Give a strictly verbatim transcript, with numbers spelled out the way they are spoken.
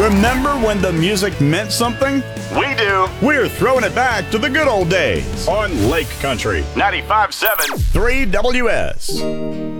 Remember when the music meant something? We do. We're throwing it back to the good old days on Lake Country ninety-five point seven. three W S.